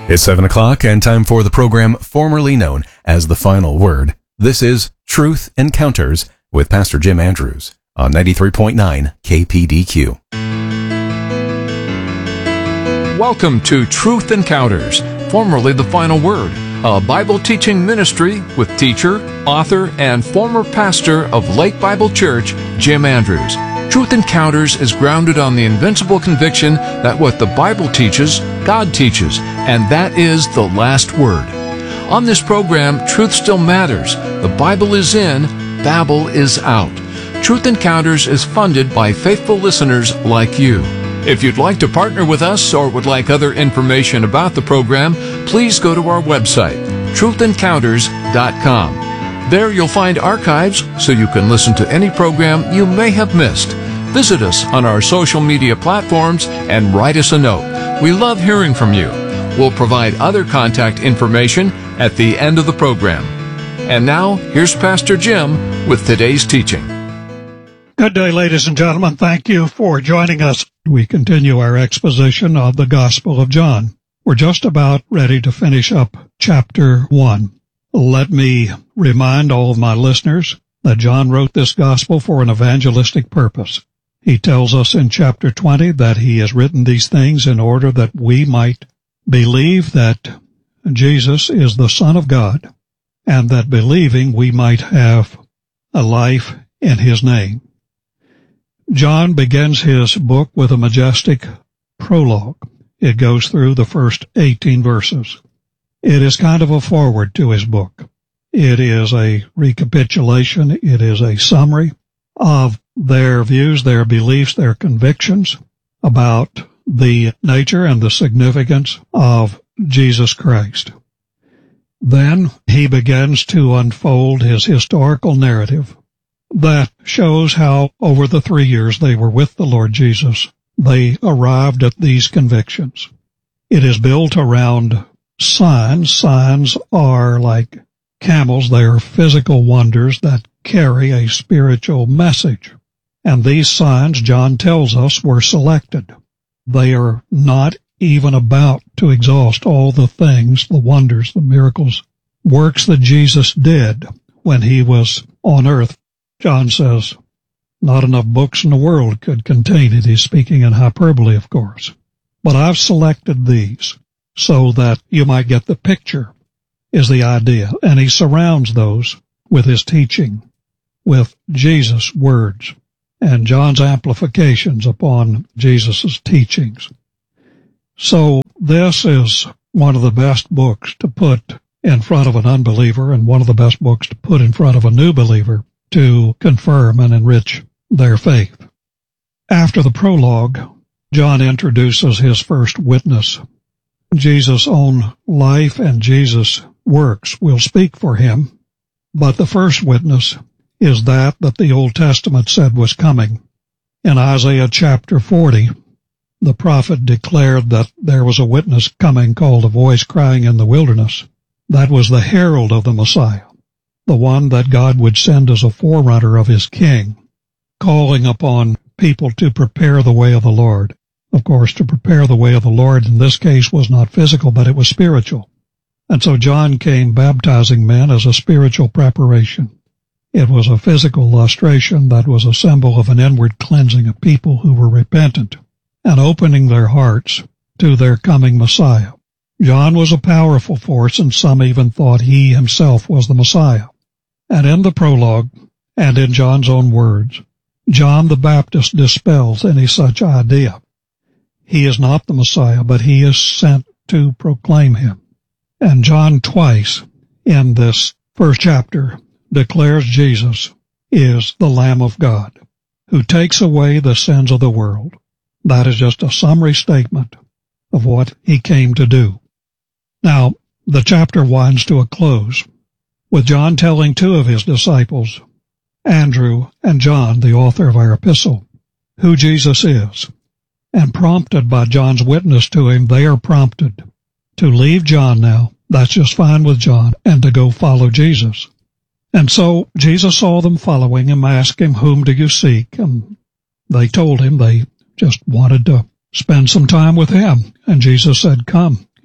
It's 7 o'clock and time for the program formerly known as The Final Word. This is Truth Encounters with Pastor Jim Andrews on 93.9 KPDQ. Welcome to Truth Encounters, formerly The Final Word, a Bible teaching ministry with teacher, author, and former pastor of Lake Bible Church, Jim Andrews. Truth Encounters is grounded on the invincible conviction that what the Bible teaches, God teaches, and that is the last word. On this program, truth still matters. The Bible is in, Babel is out. Truth Encounters is funded by faithful listeners like you. If you'd like to partner with us or would like other information about the program, please go to our website, truthencounters.com. There you'll find archives so you can listen to any program you may have missed. Visit us on our social media platforms and write us a note. We love hearing from you. We'll provide other contact information at the end of the program. And now, here's Pastor Jim with today's teaching. Good day, ladies and gentlemen. Thank you for joining us. We continue our exposition of the Gospel of John. We're just about ready to finish up chapter 1. Let me remind all of my listeners that John wrote this gospel for an evangelistic purpose. He tells us in chapter 20 that he has written these things in order that we might believe that Jesus is the Son of God, and that believing we might have a life in his name. John begins his book with a majestic prologue. It goes through the first 18 verses. It is kind of a foreword to his book. It is a recapitulation. It is a summary of their views, their beliefs, their convictions about the nature and the significance of Jesus Christ. Then he begins to unfold his historical narrative that shows how over the 3 years they were with the Lord Jesus, they arrived at these convictions. It is built around signs. Signs are like camels. They are physical wonders that carry a spiritual message. And these signs, John tells us, were selected. They are not even about to exhaust all the things, the wonders, the miracles, works that Jesus did when he was on earth. John says, not enough books in the world could contain it. He's speaking in hyperbole, of course. But I've selected these so that you might get the picture, is the idea. And he surrounds those with his teaching, with Jesus' words, and John's amplifications upon Jesus' teachings. So this is one of the best books to put in front of an unbeliever and one of the best books to put in front of a new believer to confirm and enrich their faith. After the prologue, John introduces his first witness. Jesus' own life and Jesus' works will speak for him, but the first witness is that the Old Testament said was coming. In Isaiah chapter 40, the prophet declared that there was a witness coming called a voice crying in the wilderness. That was the herald of the Messiah, the one that God would send as a forerunner of his king, calling upon people to prepare the way of the Lord. Of course, to prepare the way of the Lord in this case was not physical, but it was spiritual. And so John came baptizing men as a spiritual preparation. It was a physical illustration that was a symbol of an inward cleansing of people who were repentant and opening their hearts to their coming Messiah. John was a powerful force, and some even thought he himself was the Messiah. And in the prologue, and in John's own words, John the Baptist dispels any such idea. He is not the Messiah, but he is sent to proclaim him. And John twice in this first chapter declares Jesus is the Lamb of God who takes away the sins of the world. That is just a summary statement of what he came to do. Now, the chapter winds to a close with John telling two of his disciples, Andrew and John, the author of our epistle, who Jesus is. And prompted by John's witness to him, they are prompted to leave John now. That's just fine with John, and to go follow Jesus. And so Jesus saw them following him, asked him, whom do you seek? And they told him they just wanted to spend some time with him. And Jesus said, come.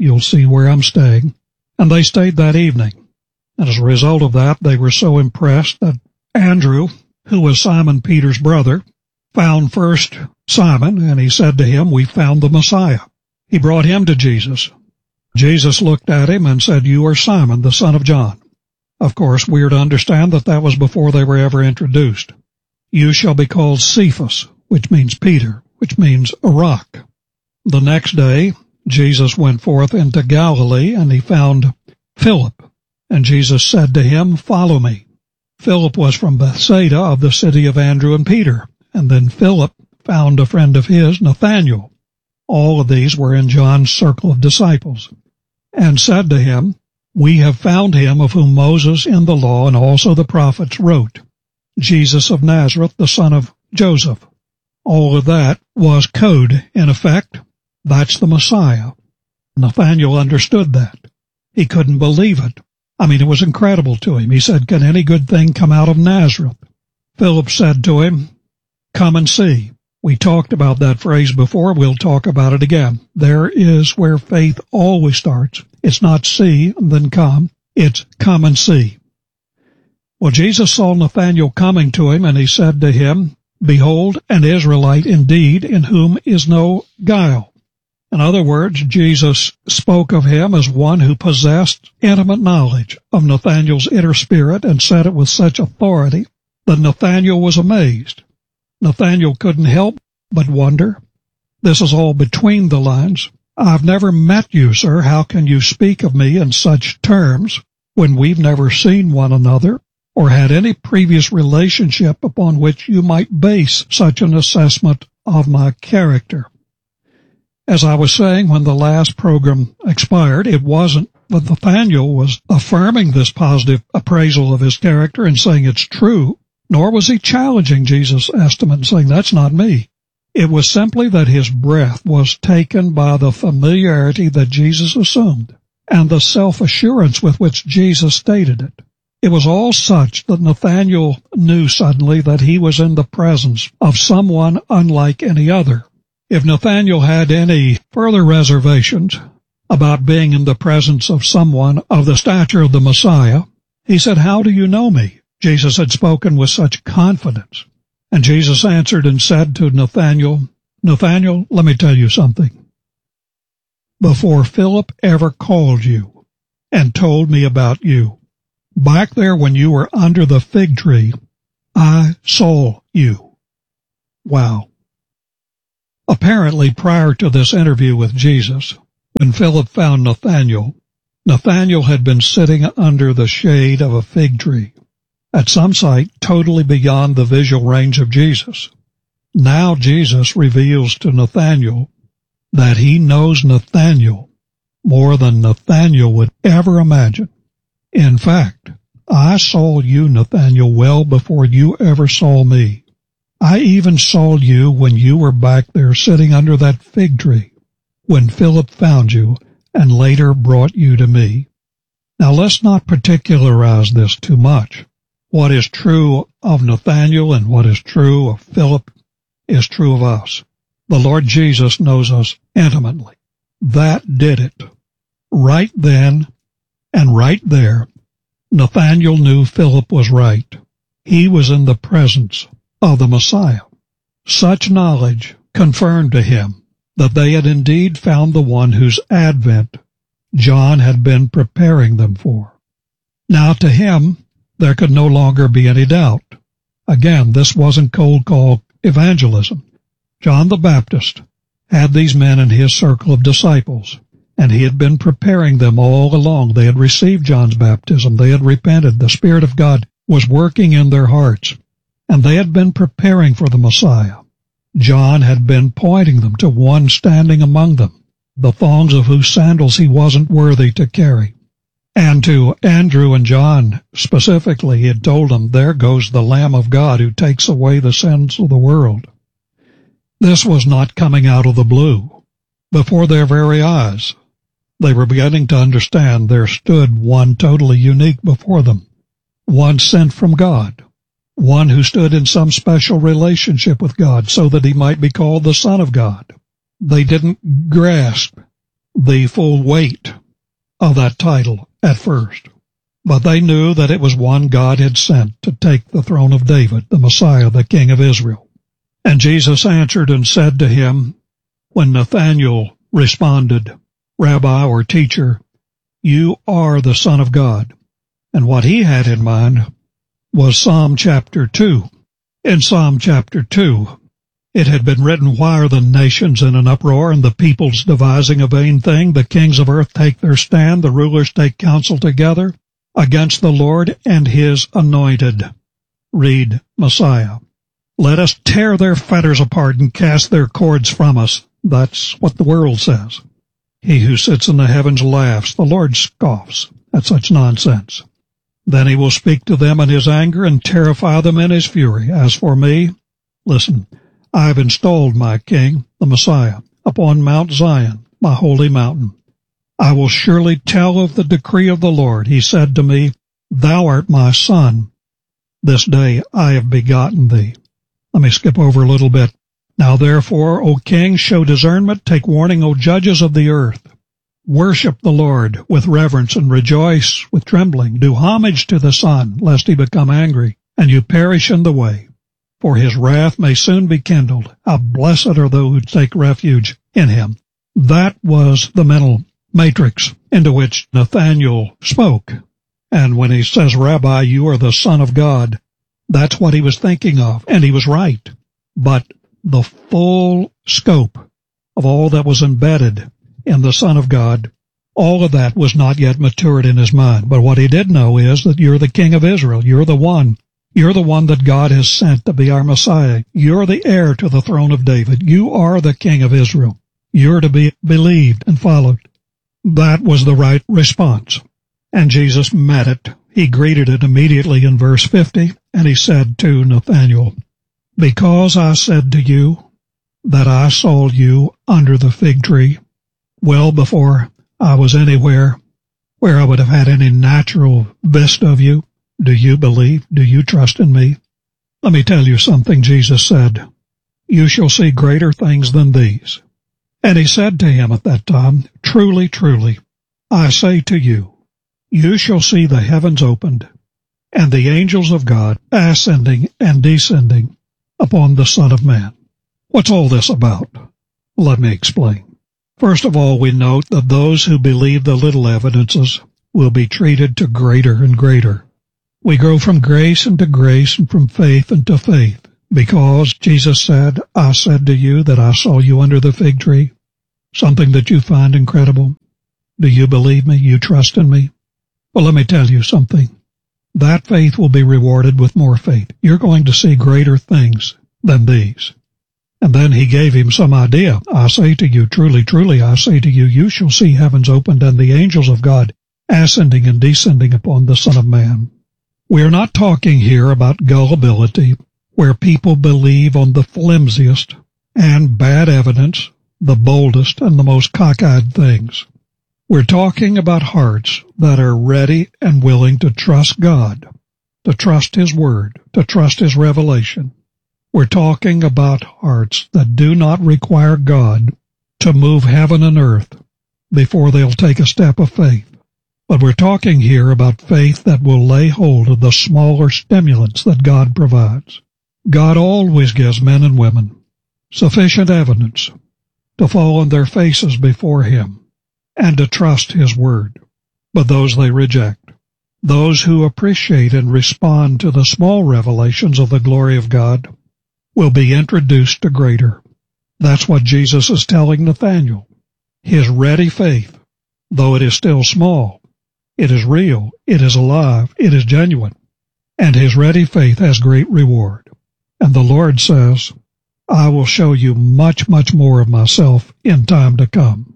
you'll see where I'm staying. And they stayed that evening. And as a result of that, they were so impressed that Andrew, who was Simon Peter's brother, found first Simon, and he said to him, "We found the Messiah." He brought him to Jesus. Jesus looked at him and said, "You are Simon, the son of John." Of course, we are to understand that that was before they were ever introduced. "You shall be called Cephas," which means Peter, which means a rock. The next day, Jesus went forth into Galilee, and he found Philip. And Jesus said to him, "Follow me." Philip was from Bethsaida of the city of Andrew and Peter. And then Philip found a friend of his, Nathanael. All of these were in John's circle of disciples. And said to him, "We have found him of whom Moses in the law and also the prophets wrote, Jesus of Nazareth, the son of Joseph." All of that was code, in effect. That's the Messiah. Nathanael understood that. He couldn't believe it. I mean, it was incredible to him. He said, "Can any good thing come out of Nazareth?" Philip said to him, "Come and see." We talked about that phrase before. We'll talk about it again. There is where faith always starts. It's not see and then come. It's come and see. Well, Jesus saw Nathanael coming to him, and he said to him, "Behold, an Israelite indeed, in whom is no guile." In other words, Jesus spoke of him as one who possessed intimate knowledge of Nathanael's inner spirit, and said it with such authority that Nathanael was amazed. Nathanael couldn't help but wonder. This is all between the lines. "I've never met you, sir. How can you speak of me in such terms when we've never seen one another or had any previous relationship upon which you might base such an assessment of my character?" As I was saying when the last program expired, it wasn't that Nathanael was affirming this positive appraisal of his character and saying it's true, nor was he challenging Jesus' estimate and saying, "That's not me." It was simply that his breath was taken by the familiarity that Jesus assumed and the self-assurance with which Jesus stated it. It was all such that Nathanael knew suddenly that he was in the presence of someone unlike any other. If Nathanael had any further reservations about being in the presence of someone of the stature of the Messiah, he said, "How do you know me?" Jesus had spoken with such confidence. And Jesus answered and said to Nathanael, "Nathanael, let me tell you something. Before Philip ever called you and told me about you, back there when you were under the fig tree, I saw you." Wow. Apparently, prior to this interview with Jesus, when Philip found Nathanael, Nathanael had been sitting under the shade of a fig tree, at some site totally beyond the visual range of Jesus. Now Jesus reveals to Nathanael that he knows Nathanael more than Nathanael would ever imagine. In fact, I saw you, Nathanael, well before you ever saw me. I even saw you when you were back there sitting under that fig tree, when Philip found you and later brought you to me. Now let's not particularize this too much. What is true of Nathanael and what is true of Philip is true of us. The Lord Jesus knows us intimately. That did it. Right then and right there, Nathanael knew Philip was right. He was in the presence of the Messiah. Such knowledge confirmed to him that they had indeed found the one whose advent John had been preparing them for. Now to him, there could no longer be any doubt. Again, this wasn't cold call evangelism. John the Baptist had these men in his circle of disciples, and he had been preparing them all along. They had received John's baptism. They had repented. The Spirit of God was working in their hearts, and they had been preparing for the Messiah. John had been pointing them to one standing among them, the thongs of whose sandals he wasn't worthy to carry. And to Andrew and John specifically, he had told them, "There goes the Lamb of God who takes away the sins of the world." This was not coming out of the blue. Before their very eyes, they were beginning to understand there stood one totally unique before them, one sent from God, one who stood in some special relationship with God so that he might be called the Son of God. They didn't grasp the full weight of that title at first. But they knew that it was one God had sent to take the throne of David, the Messiah, the King of Israel. And Jesus answered and said to him, when Nathanael responded, Rabbi or teacher, you are the Son of God. And what he had in mind was Psalm chapter 2. In Psalm chapter 2, it had been written, why are the nations in an uproar and the peoples devising a vain thing? The kings of earth take their stand, the rulers take counsel together against the Lord and his anointed. Read Messiah. Let us tear their fetters apart and cast their cords from us. That's what the world says. He who sits in the heavens laughs. The Lord scoffs at such nonsense. Then he will speak to them in his anger and terrify them in his fury. As for me, listen, I have installed my king, the Messiah, upon Mount Zion, my holy mountain. I will surely tell of the decree of the Lord. He said to me, thou art my son. This day I have begotten thee. Let me skip over a little bit. Now therefore, O king, show discernment, take warning, O judges of the earth. Worship the Lord with reverence and rejoice with trembling. Do homage to the Son, lest he become angry, and you perish in the way. For his wrath may soon be kindled. How blessed are those who take refuge in him. That was the mental matrix into which Nathanael spoke. And when he says, Rabbi, you are the Son of God, that's what he was thinking of, and he was right. But the full scope of all that was embedded in the Son of God, all of that was not yet matured in his mind. But what he did know is that you're the King of Israel. You're the one that God has sent to be our Messiah. You're the heir to the throne of David. You are the King of Israel. You're to be believed and followed. That was the right response. And Jesus met it. He greeted it immediately in verse 50, and he said to Nathanael, because I said to you that I saw you under the fig tree, well before I was anywhere where I would have had any natural vista of you, do you believe? Do you trust in me? Let me tell you something, Jesus said. You shall see greater things than these. And he said to him at that time, truly, truly, I say to you, you shall see the heavens opened, and the angels of God ascending and descending upon the Son of Man. What's all this about? Let me explain. First of all, we note that those who believe the little evidences will be treated to greater and greater. We grow from grace into grace and from faith into faith, because Jesus said, I said to you that I saw you under the fig tree, something that you find incredible. Do you believe me? You trust in me? Well, let me tell you something. That faith will be rewarded with more faith. You're going to see greater things than these. And then he gave him some idea. I say to you, truly, truly, I say to you, you shall see heavens opened and the angels of God ascending and descending upon the Son of Man. We are not talking here about gullibility, where people believe on the flimsiest and bad evidence, the boldest and the most cockeyed things. We're talking about hearts that are ready and willing to trust God, to trust His Word, to trust His revelation. We're talking about hearts that do not require God to move heaven and earth before they'll take a step of faith. But we're talking here about faith that will lay hold of the smaller stimulants that God provides. God always gives men and women sufficient evidence to fall on their faces before Him and to trust His Word. But those they reject, those who appreciate and respond to the small revelations of the glory of God, will be introduced to greater. That's what Jesus is telling Nathanael. His ready faith, though it is still small, it is real, it is alive, it is genuine, and his ready faith has great reward. And the Lord says, I will show you much, much more of myself in time to come.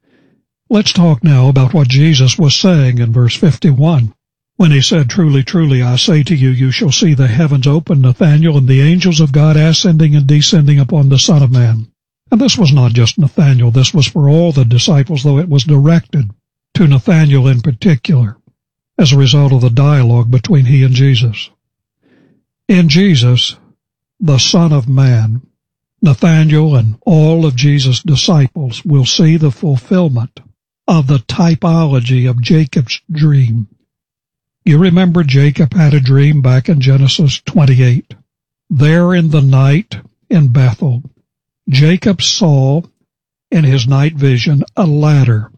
Let's talk now about what Jesus was saying in verse 51. When he said, truly, truly, I say to you, you shall see the heavens open, Nathanael, and the angels of God ascending and descending upon the Son of Man. And this was not just Nathanael, this was for all the disciples, though it was directed to Nathanael in particular, as a result of the dialogue between he and Jesus. In Jesus, the Son of Man, Nathanael and all of Jesus' disciples will see the fulfillment of the typology of Jacob's dream. You remember Jacob had a dream back in Genesis 28. There in the night in Bethel, Jacob saw in his night vision a ladder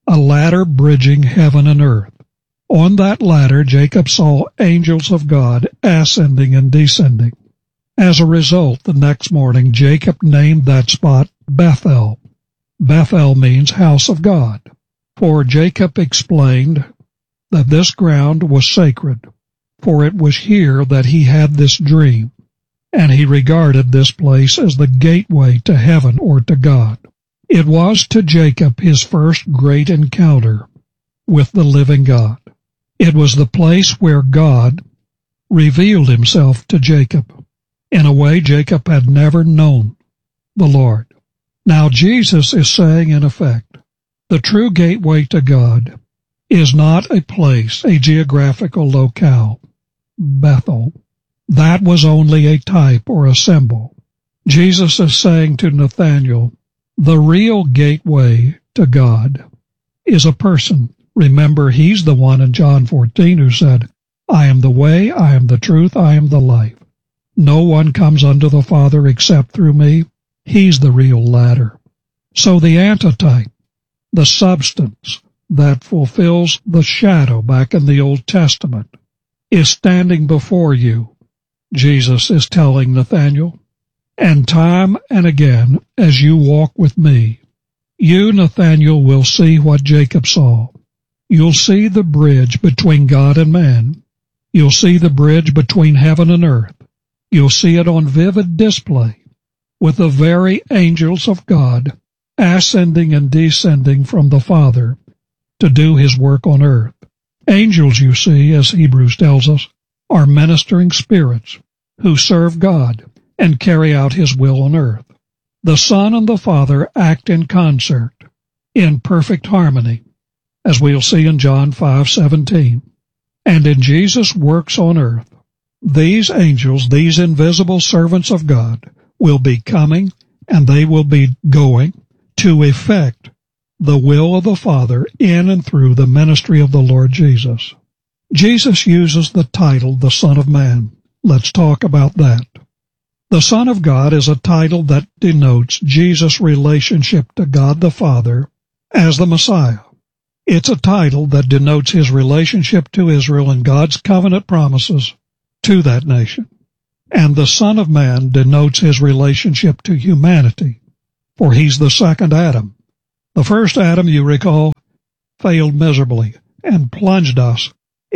bridging heaven and earth. On that ladder, Jacob saw angels of God ascending and descending. As a result, the next morning, Jacob named that spot Bethel. Bethel means house of God, for Jacob explained that this ground was sacred, for it was here that he had this dream, and he regarded this place as the gateway to heaven or to God. It was to Jacob his first great encounter with the living God. It was the place where God revealed himself to Jacob in a way Jacob had never known the Lord. Now Jesus is saying, in effect, the true gateway to God is not a place, a geographical locale, Bethel. That was only a type or a symbol. Jesus is saying to Nathanael, the real gateway to God is a person. Remember, he's the one in John 14 who said, I am the way, I am the truth, I am the life. No one comes unto the Father except through me. He's the real ladder. So the antitype, the substance that fulfills the shadow back in the Old Testament, is standing before you, Jesus is telling Nathanael. And time and again, as you walk with me, you, Nathanael, will see what Jacob saw. You'll see the bridge between God and man. You'll see the bridge between heaven and earth. You'll see it on vivid display with the very angels of God ascending and descending from the Father to do his work on earth. Angels, you see, as Hebrews tells us, are ministering spirits who serve God and carry out his will on earth. The Son and the Father act in concert, in perfect harmony, as we'll see in John 5:17. And in Jesus' works on earth, these angels, these invisible servants of God, will be coming and they will be going to effect the will of the Father in and through the ministry of the Lord Jesus. Jesus uses the title, the Son of Man. Let's talk about that. The Son of God is a title that denotes Jesus' relationship to God the Father as the Messiah. It's a title that denotes his relationship to Israel and God's covenant promises to that nation. And the Son of Man denotes his relationship to humanity, for he's the second Adam. The first Adam, you recall, failed miserably and plunged us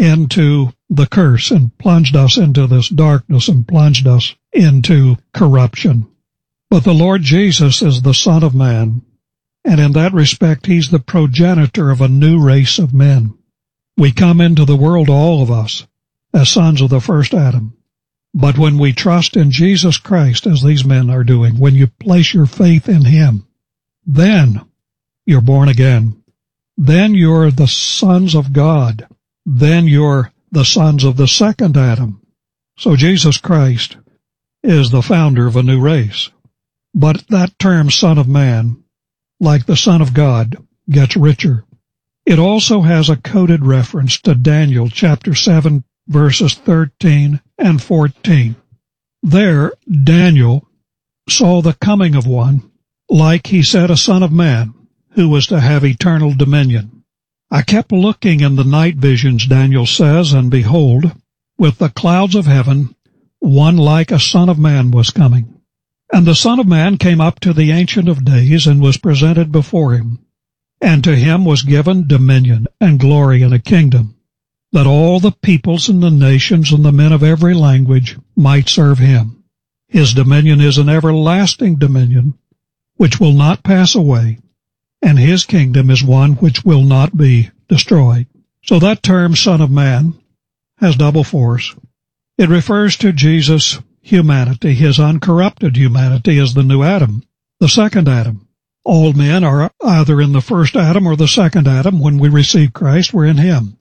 into the curse and plunged us into this darkness and plunged us into corruption. But the Lord Jesus is the Son of Man, and in that respect he's the progenitor of a new race of men. We come into the world, all of us, as sons of the first Adam. But when we trust in Jesus Christ, as these men are doing, when you place your faith in him, then you're born again. Then you're the sons of God. Then you're the sons of the second Adam. So Jesus Christ is the founder of a new race. But that term, Son of Man, like the Son of God, gets richer. It also has a coded reference to Daniel chapter 7, verses 13 and 14. There, Daniel saw the coming of one, like he said, a son of man, who was to have eternal dominion. I kept looking in the night visions, Daniel says, and behold, with the clouds of heaven, one like a son of man was coming. And the Son of Man came up to the Ancient of Days and was presented before him. And to him was given dominion and glory and a kingdom, that all the peoples and the nations and the men of every language might serve him. His dominion is an everlasting dominion, which will not pass away, and his kingdom is one which will not be destroyed. So that term, Son of Man, has double force. It refers to Jesus' humanity, his uncorrupted humanity as the new Adam, the second Adam. All men are either in the first Adam or the second Adam. When we receive Christ, we're in him.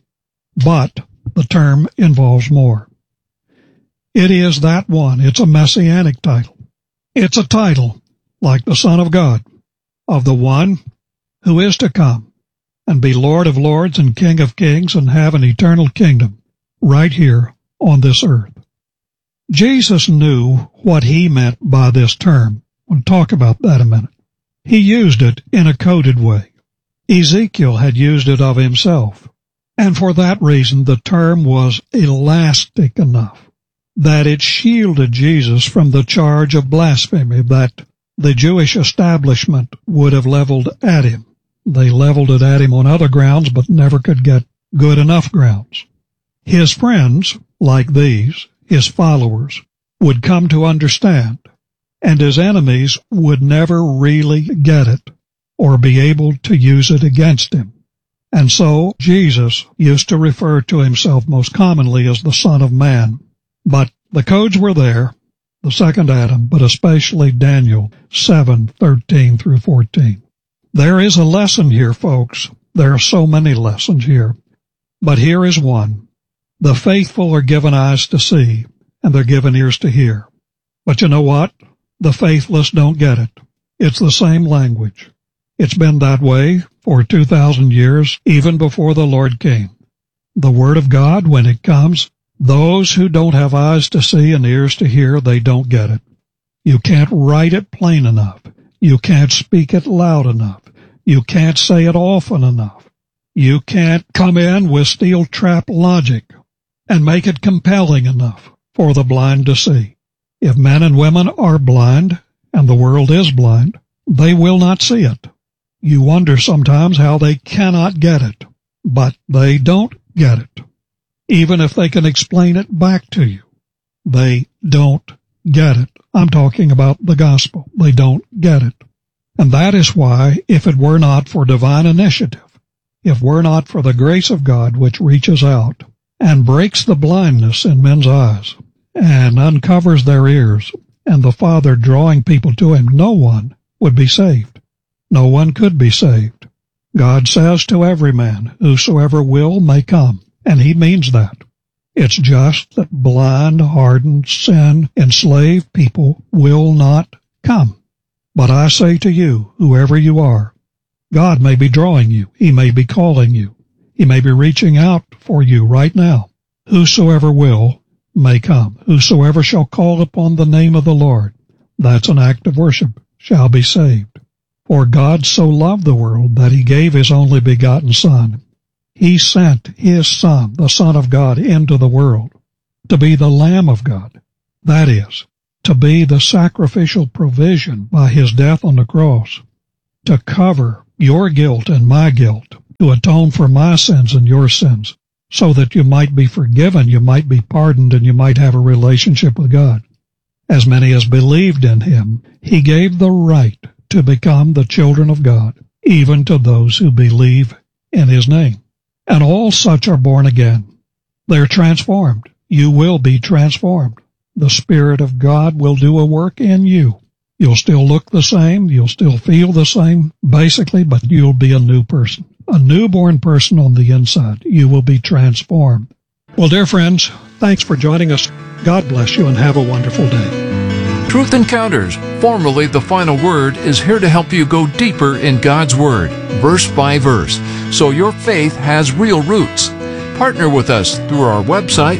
But the term involves more. It is that one. It's a messianic title. It's a title, like the Son of God, of the one who is to come and be Lord of lords and King of kings and have an eternal kingdom right here on this earth. Jesus knew what he meant by this term. We'll talk about that a minute. He used it in a coded way. Ezekiel had used it of himself, and for that reason the term was elastic enough that it shielded Jesus from the charge of blasphemy that the Jewish establishment would have leveled at him. They leveled it at him on other grounds, but never could get good enough grounds. His friends, like these, his followers, would come to understand, and his enemies would never really get it or be able to use it against him. And so Jesus used to refer to himself most commonly as the Son of Man. But the codes were there, the second Adam, but especially Daniel 7:13 through 14. There is a lesson here, folks. There are so many lessons here. But here is one. The faithful are given eyes to see, and they're given ears to hear. But you know what? The faithless don't get it. It's the same language. It's been that way for 2,000 years, even before the Lord came. The Word of God, when it comes, those who don't have eyes to see and ears to hear, they don't get it. You can't write it plain enough. You can't speak it loud enough. You can't say it often enough. You can't come in with steel trap logic and make it compelling enough for the blind to see. If men and women are blind, and the world is blind, they will not see it. You wonder sometimes how they cannot get it, but they don't get it. Even if they can explain it back to you, they don't get it. I'm talking about the gospel. They don't get it. And that is why, if it were not for divine initiative, if were not for the grace of God which reaches out and breaks the blindness in men's eyes and uncovers their ears, and the Father drawing people to him, no one would be saved. No one could be saved. God says to every man, whosoever will may come, and he means that. It's just that blind, hardened, sin-enslaved people will not come. But I say to you, whoever you are, God may be drawing you. He may be calling you. He may be reaching out for you right now. Whosoever will may come. Whosoever shall call upon the name of the Lord, that's an act of worship, shall be saved. For God so loved the world that he gave his only begotten Son. He sent his Son, the Son of God, into the world to be the Lamb of God. That is, to be the sacrificial provision by his death on the cross, to cover your guilt and my guilt, to atone for my sins and your sins, so that you might be forgiven, you might be pardoned, and you might have a relationship with God. As many as believed in him, he gave the right to become the children of God, even to those who believe in his name. And all such are born again. They're transformed. You will be transformed. The Spirit of God will do a work in you. You'll still look the same. You'll still feel the same, basically, but you'll be a new person. A newborn person on the inside. You will be transformed. Well, dear friends, thanks for joining us. God bless you and have a wonderful day. Truth Encounters, formerly The Final Word, is here to help you go deeper in God's Word, verse by verse, so your faith has real roots. Partner with us through our website,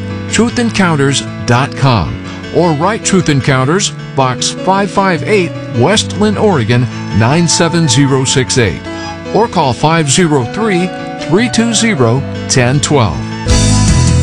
truthencounters.com, or write Truth Encounters, Box 558, West Linn, Oregon, 97068, or call 503-320-1012.